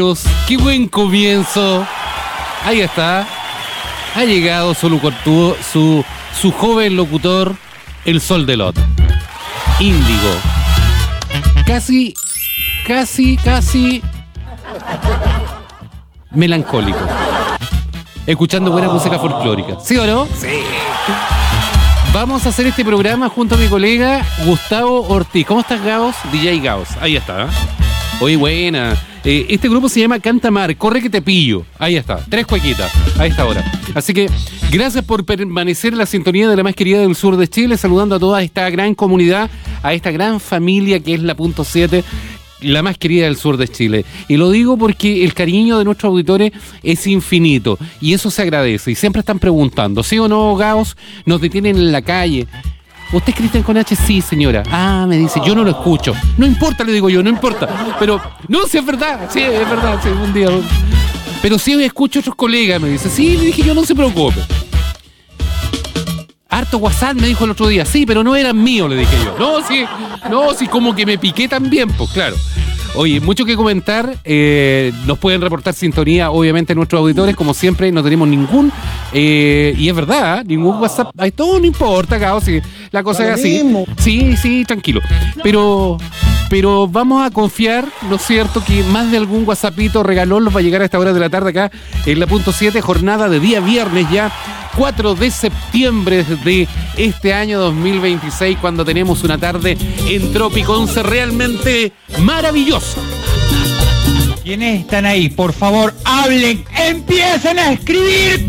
Qué buen comienzo. Ahí está. Ha llegado su joven locutor, el Sol de Lot. Índigo. Casi melancólico. Escuchando buena música folclórica. ¿Sí o no? Sí. Vamos a hacer este programa junto a mi colega Gustavo Ortiz. ¿Cómo estás, Gaos? DJ Gaos. Ahí está. Oye, buena. Este grupo se llama Cantamar, Corre que te pillo. Ahí está, 3 cuequitas a esta hora. Así que gracias por permanecer en la sintonía de la más querida del sur de Chile, saludando a toda esta gran comunidad, a esta gran familia que es la Punto 7, la más querida del sur de Chile. Y lo digo porque el cariño de nuestros auditores es infinito y eso se agradece. Y siempre están preguntando, ¿sí o no, Gaos? Nos detienen en la calle. ¿Usted es Cristian con H? Sí, señora. Ah, me dice, yo no lo escucho. No importa, le digo yo, no importa. Pero, no, sí es verdad, sí, un día. Pero sí escucho a otros colegas, me dice. Sí, le dije yo, no se preocupe. Harto WhatsApp, me dijo el otro día. Sí, pero no eran míos, le dije yo. No, sí, como que me piqué también, pues claro. Oye, mucho que comentar, nos pueden reportar sintonía, obviamente, nuestros auditores, como siempre, no tenemos ningún, y es verdad, ningún WhatsApp, ay, todo no importa, Gao, si la cosa es así. Sí, tranquilo. Pero vamos a confiar, ¿no es cierto?, que más de algún WhatsAppito regalón los va a llegar a esta hora de la tarde acá en la Punto 7, jornada de día viernes ya, 4 de septiembre de este año 2026, cuando tenemos una tarde en Tropiconce realmente maravillosa. ¿Quiénes están ahí? Por favor, hablen, empiecen a escribir.